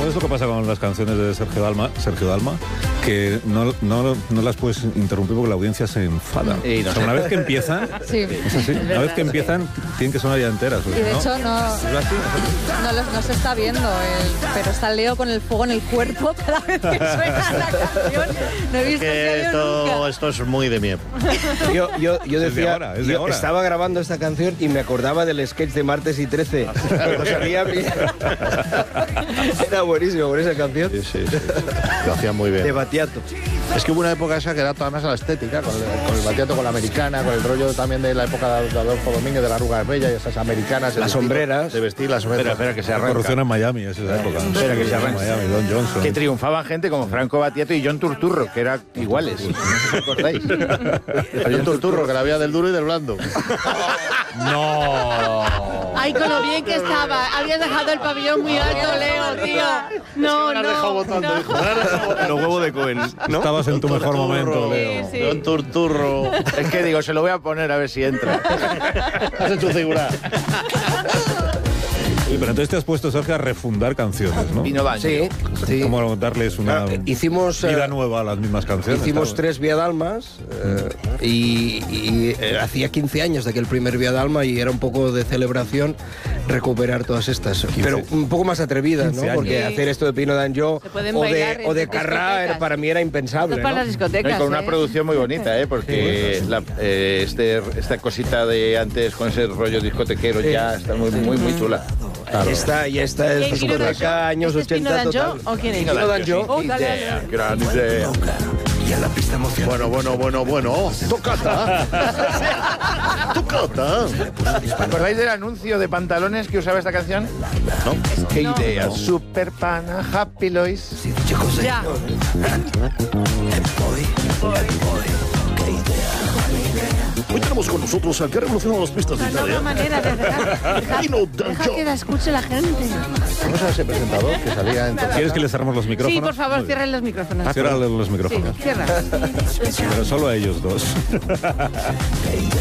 ¿Sabes lo que pasa con las canciones de Sergio Dalma? Que no las puedes interrumpir porque la audiencia se enfada. Y no o sea, una vez que empiezan, Sí. es así. Una vez que empiezan, tienen que sonar ya enteras. Y de hecho no se está viendo, pero está Leo con el fuego en el cuerpo cada vez que suena la canción. No he visto que nunca. Esto es muy de mi época. Yo decía, es de ahora. estaba grabando esta canción y me acordaba del sketch de Martes y 13. Cuando salía era buenísimo con esa canción. Sí. Lo hacía muy bien. De Battiato. Es que hubo una época esa que era además a la estética, con el Battiato, con la americana, con el rollo también de la época de Adolfo Domínguez, de la arruga bella y esas americanas. Las sombreras. De vestir las sombreras. Espera, que se La arranca. corrupción en Miami, es esa época. Espera, que se arranca. Miami, Don Johnson. Que triunfaban gente como Franco Battiato y John Turturro, que eran iguales. No sé si os acordáis. John Turturro, que la había del duro y del blando. ¡No! Ay, con lo bien que estaba. Habías dejado el pabellón muy alto, Leo, tío. No, Me has dejado votando, hijo. Los huevos de Cohen, ¿no? Estabas en tu mejor momento, Leo. Sí. John Turturro. Es que digo, se lo voy a poner a ver si entra. Has hecho figura. Sí, pero entonces te has puesto, Sergio, a refundar canciones, ¿no? Pino Banjo. Sí. Como darles una Hicimos vida nueva a las mismas canciones. Hicimos claro. 3 Vía Dalmas y hacía 15 años de aquel primer Vía Dalma y era un poco de celebración recuperar todas estas. Pero un poco más atrevidas, ¿no? 15 Porque años. hacer esto de Pino Danjó Se pueden o bailar de en Carrá discotecas. para mí era impensable, Esto es para ¿no? las discotecas. Y con una producción muy bonita, porque esta cosita de antes con ese rollo discotequero ya está muy chula. Claro. Y esta es ¿Quién Pino discoteca Danjó? años ¿Este es 80 Pino Danjó total. o quién es? Pino Danjó. Oh, dale, dale. Gran idea. Bueno. Tocata. Tocata. ¿Os acordáis del anuncio de pantalones que usaba esta canción? ¿No? ¡Qué idea! Super Pana, Happy Lois. Ya. Hoy tenemos con nosotros al que ha revolucionado las pistas de Una nueva Italia. manera de Pino dejar Danjó. que la escuche la gente. ¿Vamos a ese presentador que salía en ¿Quieres que le cerramos los micrófonos? Sí, por favor, Muy bien. cierren los micrófonos. Cierra los Sí, micrófonos. cierra. Pero solo a ellos dos.